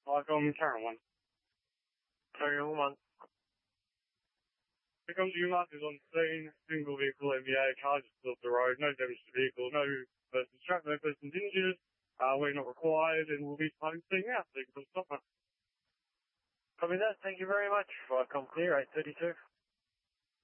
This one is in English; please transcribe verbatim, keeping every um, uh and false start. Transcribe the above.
Like on Karen one. Karen one. Here comes the markers on scene, single vehicle M B A, car just off the road, no damage to vehicle, no person strapped, no persons injured, uh, we're not required, and we'll be posting out, so you can stop it. Copy that, thank you very much. If I come clear, eight thirty-two.